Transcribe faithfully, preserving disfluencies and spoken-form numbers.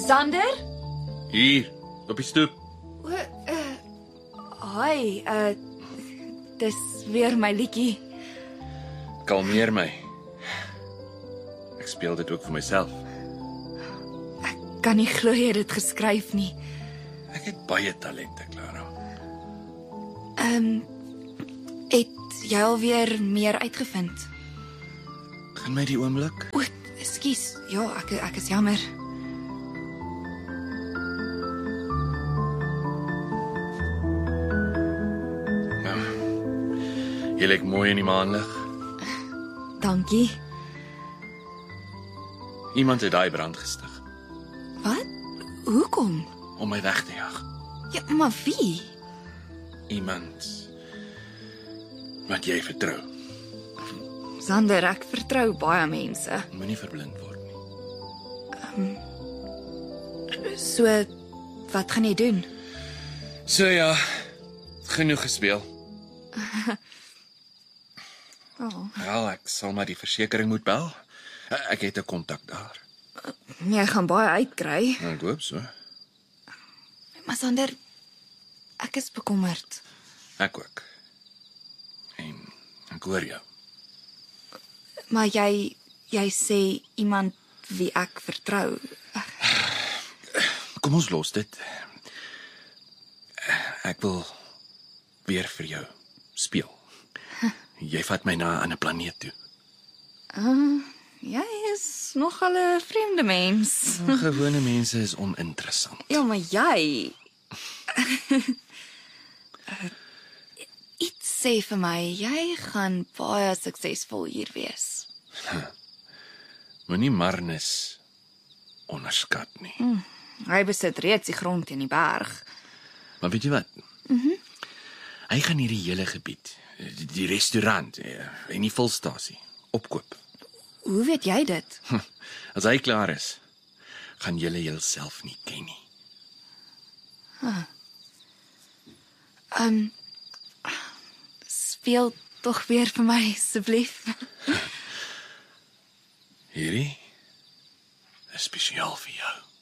Sander? Hier, op die stoep. O, uh, Hi, uh, dis weer my liedjie. Kalmeer my. Ek speel dit ook vir myself. Ek kan nie glo jy het dit geskryf nie. Ek het baie talente, Clara. Ehm, um, het jy alweer meer uitgevind? Gaan my die oomblik? O, ekskuus. Ja, ek ek is jammer. Jy lyk mooi in die maanlig. Dankie. Iemand het daai brand gestig Wat? Hoekom? om my weg te jag. Ja, maar wie? Iemand wat jy vertrou. Sander, ek vertrou baie mense. Moenie verblind word nie. So, wat gaan jy doen? So ja, genoeg gespeel. Oh, Wel, ek sal maar die versekering moet bel. Ek het 'n kontak daar. jy gaan baie uitkry. Ek hoop so. Maar Sander, ek is bekommerd. Ek ook. En ek hoor jou. Maar jy jy sê iemand wie ek vertrou. Kom ons los dit. Ek wil weer vir jou speel. Jy vat my na 'n ander planeet toe. Uh, jy is nogal 'n vreemde mens. Gewone mense is oninteressant. Ja, maar jy uh, iets sê vir my, jy gaan baie suksesvol hier wees. Moenie Marnus onderskat nie. Mm, hy besit reeds die grond in die berg. Maar weet jy wat? Mhm. Hy gaan hierdie hele gebied, die, die restaurant en die volstasie opkoop. Hoe weet jy dit? As hy klaar is, gaan julle julself nie ken nie. Um, speel tog weer vir my asseblief. Hierdie is spesiaal vir jou.